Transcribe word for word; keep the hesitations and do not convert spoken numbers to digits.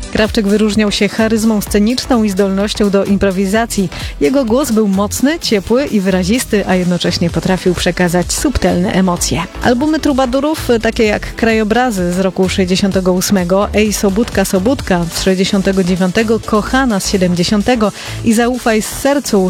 Krawczyk wyróżniał się charyzmą sceniczną i zdolnością do improwizacji. Jego głos był mocny, ciepły i wyrazisty, a jednocześnie potrafił przekazać subtelne emocje. Albumy trubadurów, takie jak Krajobrazy z roku sześćdziesiątego ósmego, Ej Sobótka Sobótka z sześćdziesiątego dziewiątego, Kochana z siedemdziesiątego i Zaufaj z sercu